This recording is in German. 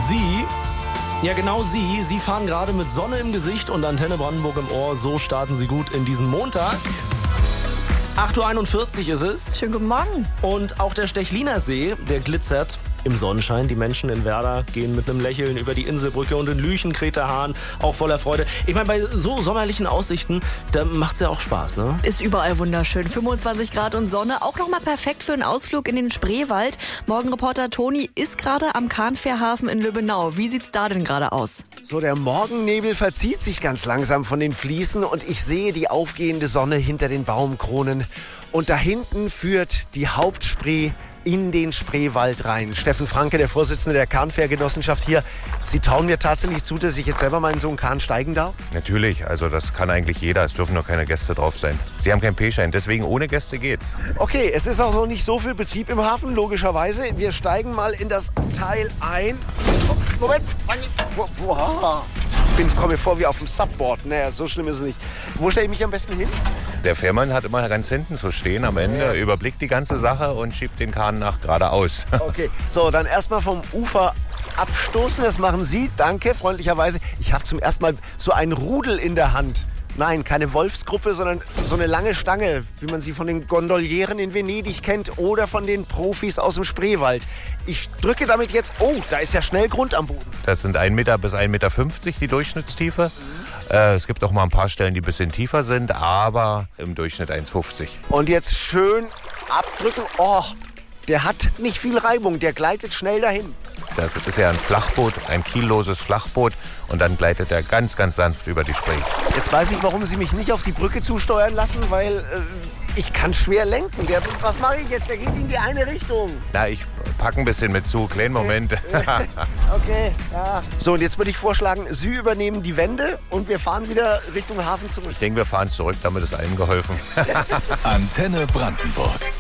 Sie, ja genau Sie fahren gerade mit Sonne im Gesicht und Antenne Brandenburg im Ohr. So starten Sie gut in diesen Montag. 8.41 Uhr ist es. Schönen guten Morgen. Und auch der Stechliner See, der glitzert im Sonnenschein. Die Menschen in Werder gehen mit einem Lächeln über die Inselbrücke und in Lüchen, Kreta-Hahn auch voller Freude. Ich meine, bei so sommerlichen Aussichten, da macht's ja auch Spaß, ne? Ist überall wunderschön. 25 Grad und Sonne. Auch nochmal perfekt für einen Ausflug in den Spreewald. Morgenreporter Toni ist gerade am Kahnfährhafen in Lübbenau. Wie sieht's da denn gerade aus? So, der Morgennebel verzieht sich ganz langsam von den Fliesen und ich sehe die aufgehende Sonne hinter den Baumkronen. Und da hinten führt die Hauptspree in den Spreewald rein. Steffen Franke, der Vorsitzende der Kahnfährgenossenschaft hier. Sie trauen mir tatsächlich zu, dass ich jetzt selber mal in so einen Kahn steigen darf? Natürlich, also das kann eigentlich jeder. Es dürfen nur keine Gäste drauf sein. Sie haben keinen P-Schein, deswegen ohne Gäste geht's. Okay, es ist auch noch nicht so viel Betrieb im Hafen, logischerweise. Wir steigen mal in das Teil ein. Oh, Moment! Ich komme mir vor wie auf dem Subboard. Naja, so schlimm ist es nicht. Wo stelle ich mich am besten hin? Der Fährmann hat immer ganz hinten zu stehen am Ende, überblickt die ganze Sache und schiebt den Kahn nach geradeaus. Okay, so, dann erstmal vom Ufer abstoßen. Das machen Sie, danke, freundlicherweise. Ich habe zum ersten Mal so ein Rudel in der Hand. Nein, keine Wolfsgruppe, sondern so eine lange Stange, wie man sie von den Gondolieren in Venedig kennt oder von den Profis aus dem Spreewald. Ich drücke damit jetzt, oh, da ist ja schnell Grund am Boden. Das sind 1 Meter bis 1,50 Meter die Durchschnittstiefe. Es gibt auch mal ein paar Stellen, die ein bisschen tiefer sind, aber im Durchschnitt 1,50. Und jetzt schön abdrücken. Oh, der hat nicht viel Reibung, der gleitet schnell dahin. Das ist ja ein Flachboot, ein kielloses Flachboot und dann gleitet er ganz, ganz sanft über die Spree. Jetzt weiß ich, warum Sie mich nicht auf die Brücke zusteuern lassen, weil ich kann schwer lenken. Was mache ich jetzt? Der geht in die eine Richtung. Na, ich packe ein bisschen mit zu. Kleinen Moment. Okay, ja. So, und jetzt würde ich vorschlagen, Sie übernehmen die Wände und wir fahren wieder Richtung Hafen zurück. Ich denke, wir fahren zurück, damit ist allen geholfen. Antenne Brandenburg.